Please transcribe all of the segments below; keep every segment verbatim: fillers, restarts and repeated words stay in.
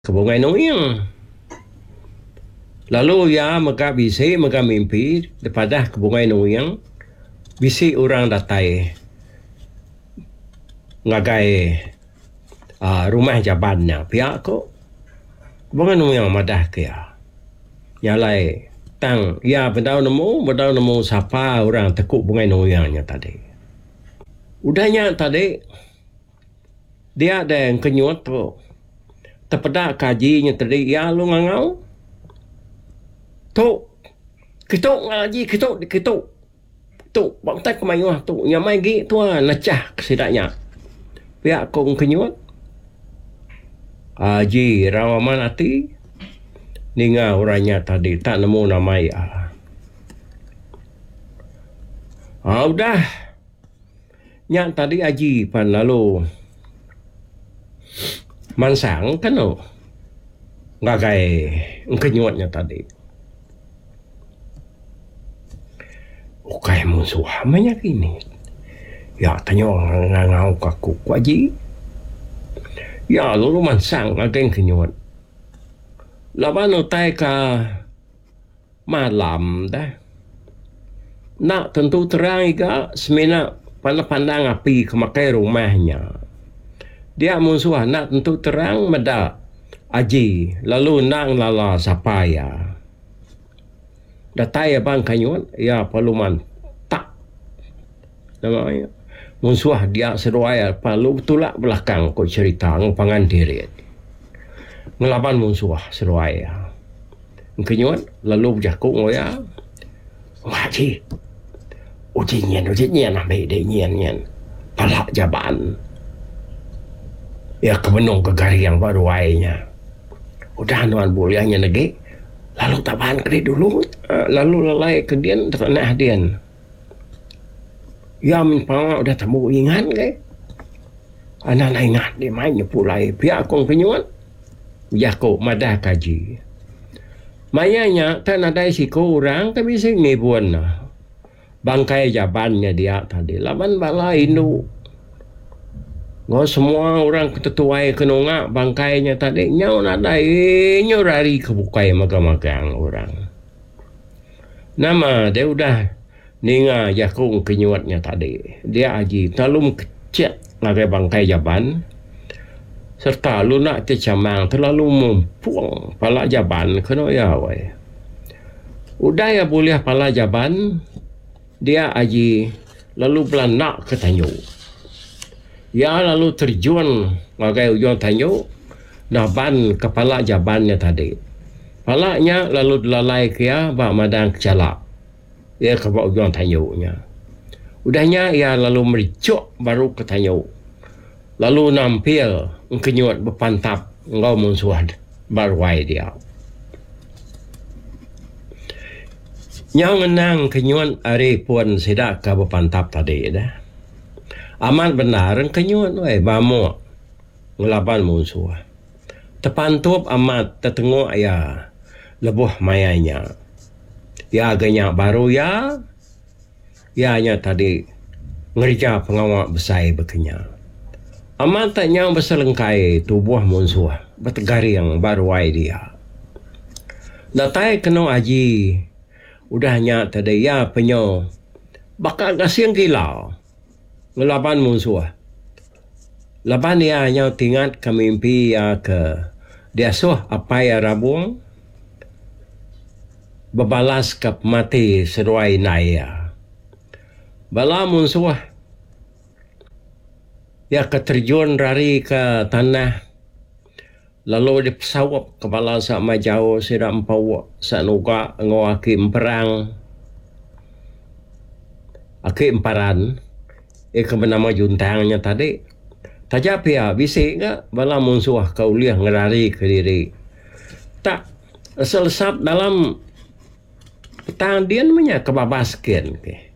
Kebungai nuyang. Lalu ya maka bisi maka mimpi daripada kebungai nuyang bisi orang datai ngagai uh, rumah jabannya pihak ko kebungai nuyang madah kaya nyalai tang ya bedau nemu bedau nemu siapa orang tekuk bungai nuyangnya tadi udahnya tadi dia ada yang kenyut tu terpedak kajinya tadi ya lu ngangau tu kitok ngaji kitok kitok tu bangtai kemayuah tu nyamai gi tu necah kesidaknya pihak kong kenyut aji rawaman ati ninga orangnya tadi tak nemu namai ah ah udah nyak tadi aji pan lalu mansang kan no ngagai kenyutnya tadi ukai musuh banyak ini ya tanya ngangau kaku kwaji ya lalu mansang ngagai kenyut laban utai ka malam dah nak tentu terang iga semena pandang api kemakai rumahnya dia musuh nak tentu terang meda aji lalu nang lala sapaya datai abang kanyut ya paluman tak namanya musuh dia seruaya palu tulak belakang ko cerita pangan diri ngelaban musuh seruaya kanyut lalu jakuk ngoya waji uji nyen uji nyen ambe de nyen nyen palak jaban ya kebenung kegari yang baru wainya udah tuan bolehnya lagi lalu tabahan ke dulu lalu lalai ke dian ternak dian ya minpang udah temu ingat ke anak ingat dia mainnya pulai pihak kong kenyuan ya kok madah kaji mayanya tak ada siko orang tapi sih ngebuan bangkai jabannya dia tadi laban bala Hindu Ngo semua orang ketetuai kenonga bangkainya tadi nyau nadai nyorari kebukai magang-magang orang. Nama dia udah ninga jakung kenyuatnya tadi. Dia aji talum kecil ngagai bangkai jaban. Serta lunak kecamang terlalu mempuang pala jaban kena ya wai. Udah ya boleh pala jaban dia aji lalu belanak ke tanyu. Ya lalu terjun ngagai ujung tanyu naban kepala jabannya tadi. Palanya lalu dilalai kia bak madang kecalak. Ya ke bak ujung tanyunya. Udahnya ia lalu mericuk baru ke tanyu. Lalu nampil kenyut berpantap ngau musuh barwai dia. Nyau ngenang kenyut ari pun sidak ke berpantap tadi dah. Amat benar kenyut wei bamo ngelaban musuh. Tepantup amat tetengok ya lebuh mayanya. Ya agaknya baru ya. Ya nya tadi ngerja pengawak besai bekenya. Amat tak nyang berselengkai tubuh musuh bertegari yang baru wai dia. Datai kena aji udahnya tadi ya penyo bakal gasing kilau. Ngelaban musuh. Laban dia yang tingat ke mimpi ya ke dia suh apa ya rabung berbalas ke mati seruai naya. Bala musuh ya keterjun rari ke tanah lalu dipesawap kepala sama jauh sidak empau sanuka ngawaki perang aki emparan eh kebenama juntangnya tadi tajap ya bisik ke bala musuh kau liah ngerari ke diri tak selesap dalam petang dian punya kebabaskan ke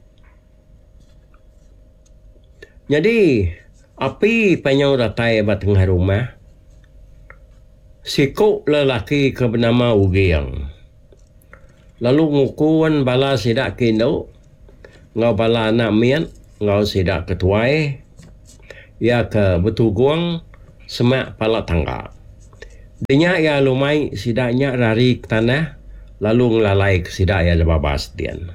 jadi api penyau datai bat tengah rumah sikuk lelaki ke bernama Ugiang lalu ngukuan bala sidak kindo ngau bala anak mian ngau sidak ketuai ya ke betuguang semak pala tangga Denya ya lumai sidaknya rari ke tanah lalu ngelalai ke sidak ya lebabas dian.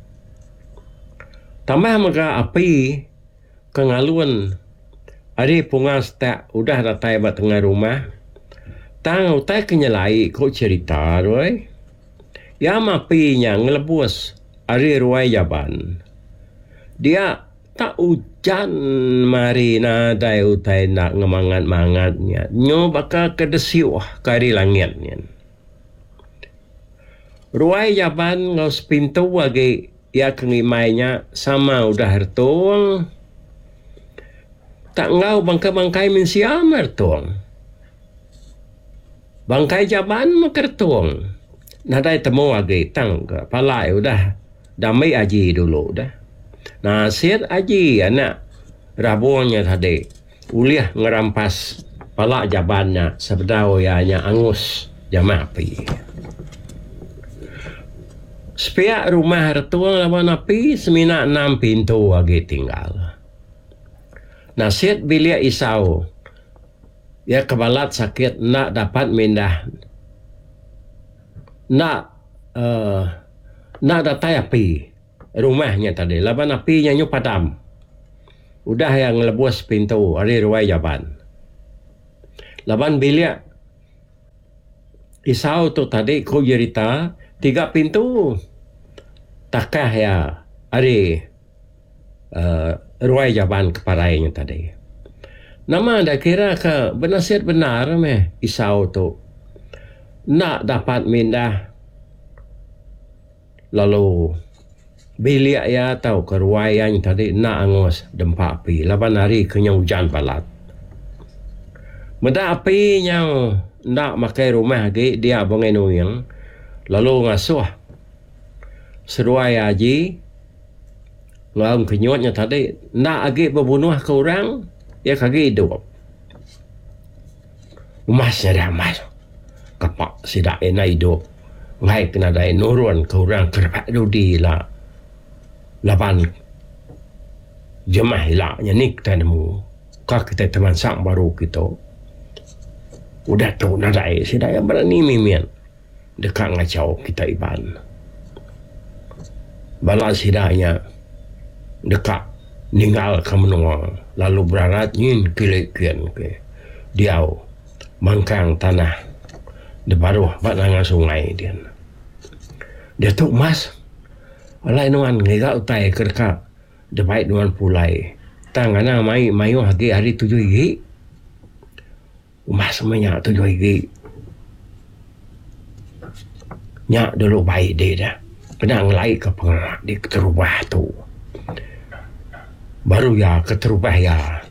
Tambah maka api kengaluan ari pungas tak udah datai bat tengah rumah. Tang utai kenyalai ko cerita roy. Ya mapinya ngelebus ari ruai jaban. Dia tak hujan mari nadai utai nak ngemangat-mangatnya. Nyo bakal kedesiuh kari langitnya. Ruai jaban ngos pintu lagi ya kengimainya sama udah hertuang. Tak ngau bangkai-bangkai min siam hertuang. Bangkai jaban makertuang. Nadai temu lagi tang palai udah damai aji dulu dah. Nah, siat aji anak rabuannya tadi. Uliah ngerampas pala jabannya sebedau yanya angus jama api. Sepiak rumah hartuang lawan api semina enam pintu lagi tinggal. Nah, siat bilia isau. Ya kebalat sakit nak dapat mindah. Nak uh, nak datai api. Rumahnya tadi. Laban apinya nyu padam. Udah yang ngelebus pintu. Hari ruai jaban. Laban bilik. Isau tu tadi ku cerita. Tiga pintu. Takah ya. Hari uh, ruai jaban keparainya tadi. Nama dah kira ke benasihat benar meh. Isau tu. Nak dapat mindah. Lalu bilik ya tahu keruayan tadi nak angus dempak api. Lapan hari kena hujan balat. Meda api yang nak makai rumah lagi dia bangai nuyang. Lalu ngasuh. Seruai haji. Ngam kenyutnya tadi nak lagi berbunuh ke orang. Ya kaki hidup. Emasnya dah emas. Kapak sidak ena hidup. Ngai kena dah nurun ke orang kerap dudi lah. Lapan jemaah hilaknya nik tanamu kak kita teman sang baru kita udah tu nadai sidai yang berani mimian dekat ngacau kita iban bala sidanya dekat ninggal ke menua lalu berarat nyin kilikian ke diau mangkang tanah de baru batang sungai dia dia tu mas alai nuan ngega utai kerka de baik nuan pulai tangana mai mayo hagi hari tujuh gigi umas semuanya tujuh gigi nyak dulu baik dia dah pedang lai ke pengak di keterubah tu baru ya keterubah ya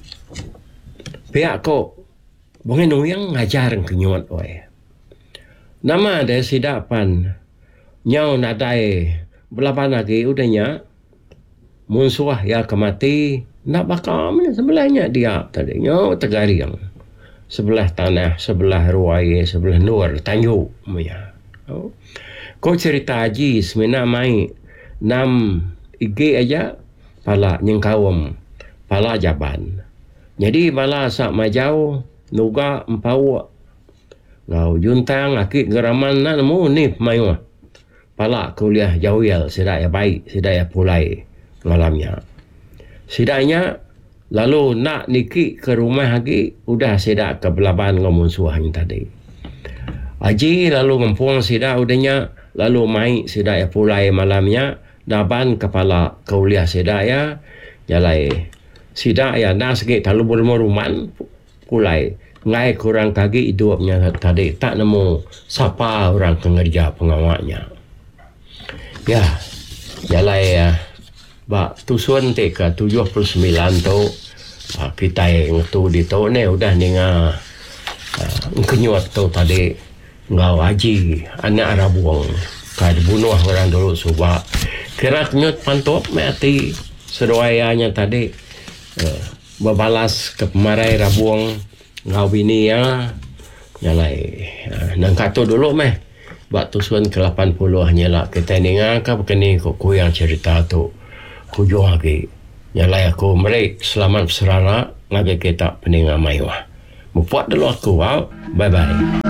pihak kok bongin yang ngajar kenyuat oi nama ada sidapan nyau nadai belapan lagi udahnya musuh ya kemati nak bakam sebelahnya dia tadinya tegariang sebelah tanah sebelah ruai sebelah nur tanjung ya oh. Kau cerita haji semena mai enam igi aja pala nyengkawam pala jaban jadi bala sak majau nuga empau ngau juntang akik geraman na nemu ni mayu pala kuliah jauh ya sedaya baik sedaya pulai malamnya sedanya lalu nak niki ke rumah lagi udah sedak ke belaban ngomong suahnya tadi haji lalu ngempung sedak udahnya lalu mai sedaya pulai malamnya daban kepala kuliah sedaya jalai sedak ya nak sikit lalu bermoruman pulai ngai kurang kaki hidupnya tadi tak nemu siapa orang pengerja pengawaknya. Ya, jalai ya, bak tusuan teka tujuh puluh sembilan tu kita yang tu di tu ni udah ninga kenyuat tu tadi ngau haji anak Arabuang kad bunuh orang dulu subak kira kenyut pantop mati seruayanya tadi berbalas ke pemarai Rabuang ngau bini ya jalai nang katu dulu meh bak tusuan ke lapan puluh hanya lah kita ni ngaka begini kok ku yang cerita tu ku jual lagi nyalai aku mereka selamat serana ngage kita peninga mayuah Membuat dulu aku. Bye bye.